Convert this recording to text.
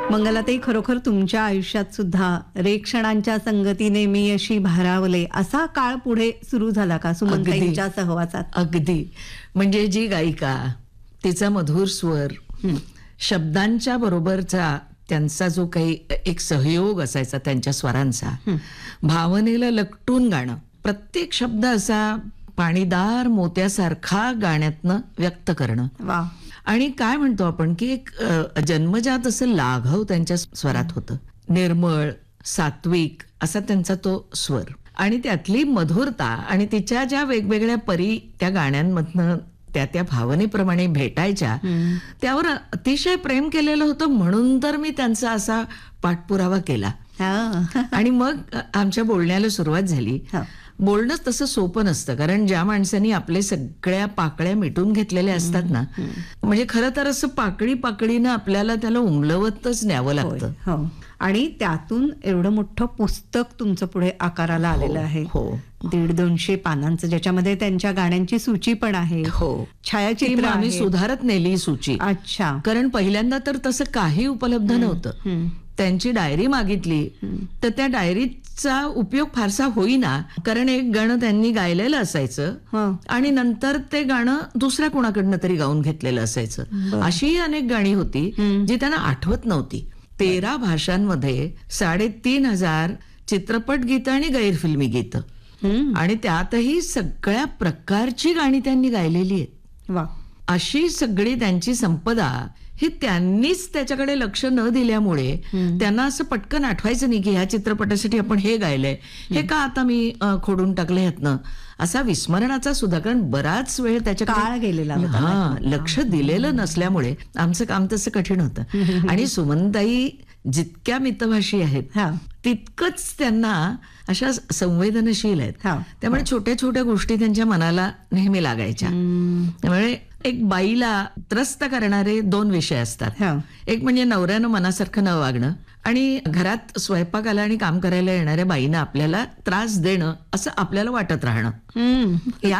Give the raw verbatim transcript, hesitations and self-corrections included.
मंगलाताई, खरोखर तुमच्या आयुष्यात सुद्धा रे क्षणांच्या संगतीने मी अशी भारावले असा काळ पुढे सुरू झाला का सुमनताईंच्या सहवासात? अगदी. म्हणजे जी गायिका, तिचा मधुर स्वर, शब्दांच्या बरोबरचा त्यांचा जो काही एक सहयोग असायचा त्यांच्या स्वरांचा, भावनेला लकटून गाणं, प्रत्येक शब्द असा पाणीदार मोत्यासारखा गाण्यातनं व्यक्त करणं. वा. आणि काय म्हणतो आपण की एक अ, जन्मजात असं लाघव त्यांच्या स्वरात होतं. निर्मळ, सात्विक असा त्यांचा तो स्वर आणि त्यातली मधुरता आणि तिच्या ज्या वेगवेगळ्या परी त्या गाण्यांमधनं त्या त्या भावनेप्रमाणे भेटायच्या, त्यावर अतिशय प्रेम केलेलं होतं. म्हणून तर मी त्यांचा असा पाठपुरावा केला. आणि मग आमच्या बोलण्याला सुरुवात झाली. बोलणंच तसं सोपं नसतं, कारण ज्या माणसांनी आपले सगळ्या पाकळ्या मिटून घेतलेल्या असतात ना, म्हणजे खरं तर असं पाकळी पाकळीनं आपल्याला त्याला उमलवतच न्यावं लागतं. आणि त्यातून एवढं मोठं पुस्तक तुमचं पुढे आकाराला आलेलं आहे. हो, दीड दोनशे पानांचं, ज्याच्यामध्ये त्यांच्या गाण्यांची सूची पण आहे. हो, छायाचित्र आम्ही सुधारत नेली सूची. अच्छा. कारण पहिल्यांदा तर तसं काही उपलब्ध नव्हतं. त्यांची डायरी मागितली तर त्या डायरीचा उपयोग फारसा होईना, कारण एक गाणं त्यांनी गायलेलं असायचं आणि नंतर ते गाणं दुसऱ्या कोणाकडनं तरी गाऊन घेतलेलं असायचं. अशी अनेक गाणी होती जी त्यांना आठवत नव्हती. तेरा भाषांमध्ये साडेतीन हजार चित्रपट गीतं आणि गैरफिल्मी गीतं, आणि त्यातही सगळ्या प्रकारची गाणी त्यांनी गायलेली आहेत. वा. अशी सगळी त्यांची संपदा ही त्यांनीच त्याच्याकडे लक्ष न दिल्यामुळे त्यांना असं पटकन आठवायचं नाही की ह्या चित्रपटासाठी आपण हे गायलंय, हे का आता मी खोडून टाकले ह्यातनं, असा विस्मरणाचा सुद्धा. कारण बराच वेळ त्याच्याकडे गेलेला हा लक्ष दिलेलं नसल्यामुळे आमचं काम तसं कठीण होतं. आणि सुमनताई जितक्या मितभाषी आहेत तितकंच त्यांना अशा संवेदनशील आहेत. त्यामुळे छोट्या छोट्या गोष्टी त्यांच्या मनाला नेहमी लागायच्या. त्यामुळे एक बाईला त्रस्त करणारे दोन विषय असतात. एक म्हणजे नवऱ्यानं मनासारखं न वागणं, आणि घरात स्वयंपाकाला आणि काम करायला येणाऱ्या बाईनं आपल्याला त्रास देणं असं आपल्याला वाटत राहणं. या